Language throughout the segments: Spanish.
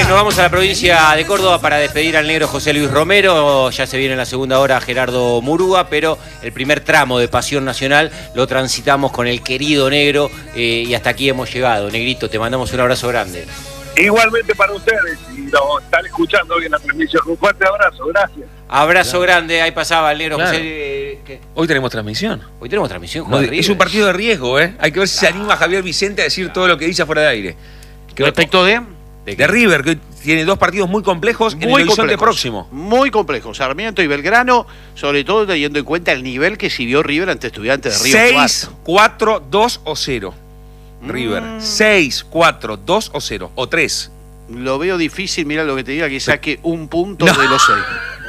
Bien, nos vamos a la provincia de Córdoba para despedir al negro José Luis Romero. Ya se viene en la segunda hora Gerardo Murúa, pero el primer tramo de Pasión Nacional lo transitamos con el querido negro y hasta aquí hemos llegado. Negrito, te mandamos un abrazo grande. Igualmente para ustedes, y lo están escuchando hoy en la transmisión. Un fuerte abrazo, gracias. Abrazo grande, ahí pasaba el negro Claro. José. Hoy tenemos transmisión. Hoy tenemos transmisión, No, Juan es un partido de riesgo, ¿eh? Hay que ver si se anima Javier Vicente a decir todo lo que dice afuera de aire. Respecto de River, que hoy tiene dos partidos muy complejos en el horizonte próximo. Muy complejos. Sarmiento y Belgrano, sobre todo teniendo en cuenta el nivel que siguió River ante Estudiantes de Río 6, 4, 2 o 0. River. 6, 4, 2 o 0. O 3. Lo veo difícil, mira lo que te diga, que saque un punto de los 6.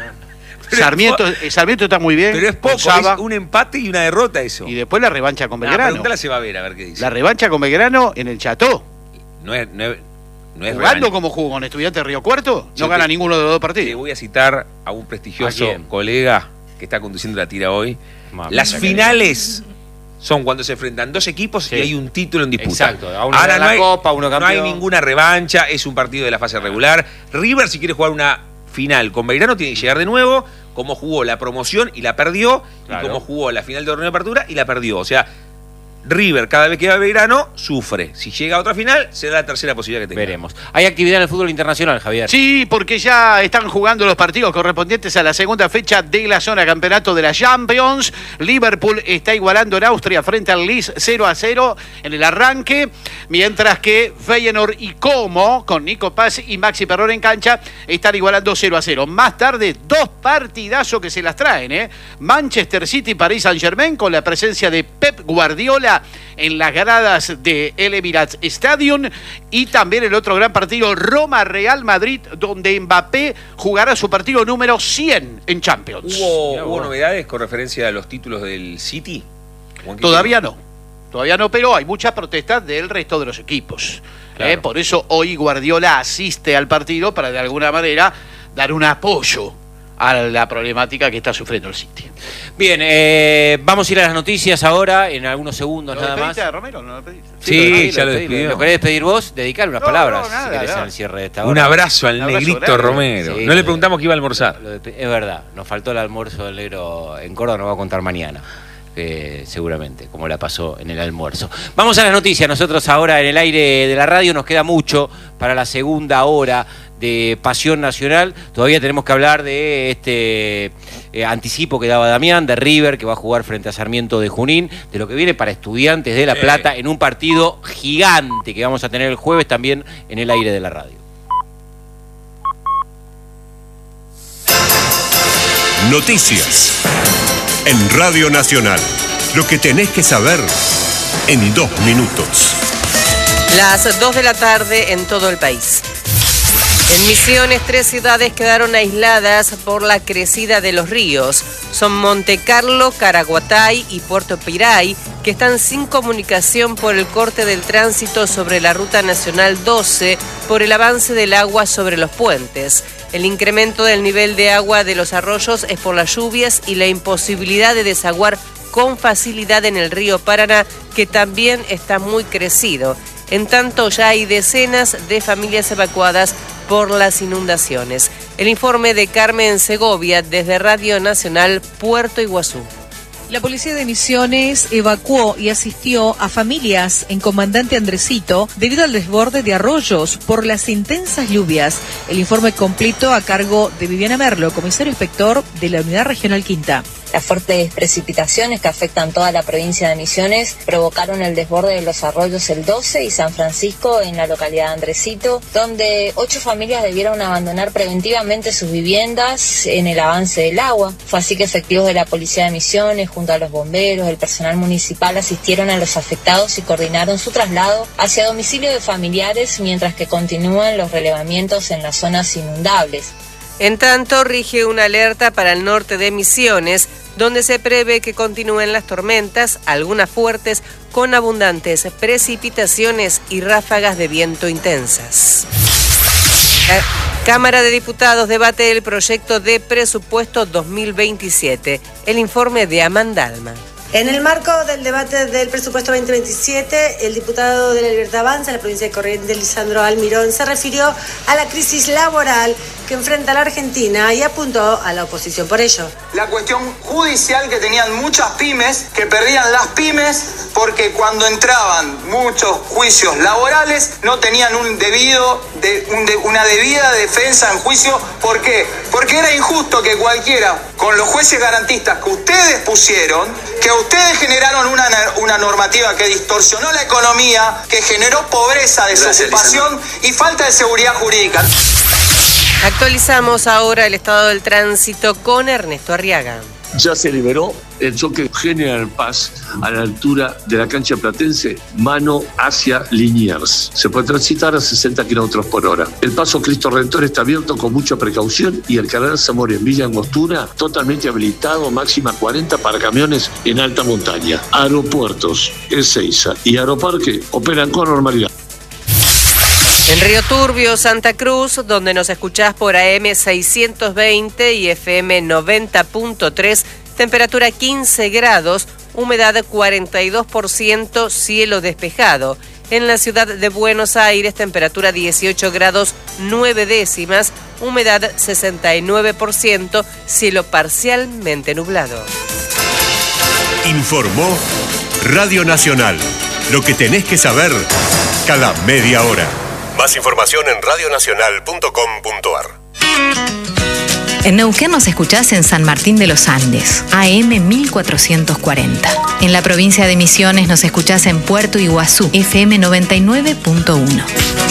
Sarmiento está muy bien. Pero es poco, Saba, es un empate y una derrota eso. y después la revancha con Belgrano. Pregúntale a ver qué dice. La revancha con Belgrano en el Cható. No es Jugando revancha. como jugó con Estudiantes de Río Cuarto, Yo no gana te- ninguno de los dos Te partidos. voy a citar a un prestigioso ¿A quién? colega que está conduciendo la tira hoy. Mamita Las querida. finales son cuando se enfrentan dos equipos Sí. y hay un título en disputa. Exacto, a uno Ahora gana la Copa, uno no hay campeón. ninguna revancha, es un partido de la fase regular. River, si quiere jugar una final con Belgrano, tiene que llegar de nuevo, como jugó la promoción y la perdió, Claro. y como jugó la final de torneo de apertura y la perdió. O sea, River, cada vez que va a Belgrano, sufre. Si llega a otra final, será la tercera posibilidad que tenga. Veremos. Hay actividad en el fútbol internacional, Javier. Sí, porque ya están jugando los partidos correspondientes a la segunda fecha de la zona campeonato de la Champions. Liverpool está igualando en Austria frente al Leeds 0-0 en el arranque, mientras que Feyenoord y Como, con Nico Paz y Maxi Perrón en cancha, están igualando 0-0. Más tarde, dos partidazos que se las traen, ¿eh? Manchester City y Paris Saint-Germain, con la presencia de Pep Guardiola en las gradas de el Emirates Stadium, y también el otro gran partido Roma-Real Madrid, donde Mbappé jugará su partido número 100 en Champions. ¿Hubo novedades con referencia a los títulos del City? Todavía no, pero hay muchas protestas del resto de los equipos. Claro. Por eso hoy Guardiola asiste al partido para de alguna manera dar un apoyo a la problemática que está sufriendo el City. Bien, vamos a ir a las noticias ahora, en algunos segundos ¿Lo nada más. despediste, Romero? ¿No lo despediste? Sí, ya lo despedí. despidió. ¿Lo querés despedir vos? Dedicarle unas No, palabras, no, nada, si querés, nada. al cierre de esta hora. Un abrazo al Un abrazo negrito grande. Romero. Sí, No le preguntamos que iba a almorzar. Es verdad, nos faltó el almuerzo del negro en Córdoba, nos va a contar mañana. Seguramente, como la pasó en el almuerzo. Vamos a las noticias. Nosotros ahora en el aire de la radio nos queda mucho para la segunda hora de Pasión Nacional. Todavía tenemos que hablar de este anticipo que daba Damián, de River, que va a jugar frente a Sarmiento de Junín, de lo que viene para Estudiantes de La Plata en un partido gigante que vamos a tener el jueves también en el aire de la radio. Noticias en Radio Nacional. Lo que tenés que saber en 2 minutos. Las 2 de la tarde en todo el país. En Misiones, 3 ciudades quedaron aisladas por la crecida de los ríos. Son Monte Carlo, Caraguatay y Puerto Piray, que están sin comunicación por el corte del tránsito sobre la Ruta Nacional 12 por el avance del agua sobre los puentes. El incremento del nivel de agua de los arroyos es por las lluvias y la imposibilidad de desaguar con facilidad en el río Paraná, que también está muy crecido. En tanto, ya hay decenas de familias evacuadas por las inundaciones. El informe de Carmen Segovia desde Radio Nacional, Puerto Iguazú. La policía de Misiones evacuó y asistió a familias en Comandante Andresito debido al desborde de arroyos por las intensas lluvias. El informe completo a cargo de Viviana Merlo, comisario inspector de la Unidad Regional Quinta. Las fuertes precipitaciones que afectan toda la provincia de Misiones provocaron el desborde de los arroyos El 12 y San Francisco en la localidad de Andresito, donde 8 familias debieron abandonar preventivamente sus viviendas en el avance del agua. Fue así que efectivos de la Policía de Misiones, junto a los bomberos, el personal municipal, asistieron a los afectados y coordinaron su traslado hacia domicilio de familiares, mientras que continúan los relevamientos en las zonas inundables. En tanto, rige una alerta para el norte de Misiones, donde se prevé que continúen las tormentas, algunas fuertes, con abundantes precipitaciones y ráfagas de viento intensas. La Cámara de Diputados debate el proyecto de presupuesto 2027. El informe de Amanda Alma. En el marco del debate del presupuesto 2027, el diputado de la Libertad Avanza en la provincia de Corrientes, Lisandro Almirón, se refirió a la crisis laboral que enfrenta la Argentina y apuntó a la oposición por ello. La cuestión judicial que tenían muchas pymes, que perdían las pymes porque cuando entraban muchos juicios laborales no tenían una debida defensa en juicio. ¿Por qué? Porque era injusto que cualquiera, con los jueces garantistas que ustedes pusieron, que ustedes generaron una normativa que distorsionó la economía, que generó pobreza, desocupación y falta de seguridad jurídica. Actualizamos ahora el estado del tránsito con Ernesto Arriaga. Ya se liberó el choque General Paz a la altura de la cancha platense, mano hacia Liniers. Se puede transitar a 60 kilómetros por hora. El paso Cristo Redentor está abierto con mucha precaución y el canal Zamora en Villa Angostura totalmente habilitado, máxima 40 para camiones en alta montaña. Aeropuertos, Ezeiza y Aeroparque operan con normalidad. En Río Turbio, Santa Cruz, donde nos escuchás por AM 620 y FM 90.3, temperatura 15 grados, humedad 42%, cielo despejado. En la ciudad de Buenos Aires, temperatura 18 grados 9 décimas, humedad 69%, cielo parcialmente nublado. Informó Radio Nacional. Lo que tenés que saber cada media hora. Más información en radionacional.com.ar. En Neuquén nos escuchás en San Martín de los Andes, AM 1440. En la provincia de Misiones nos escuchás en Puerto Iguazú, FM 99.1.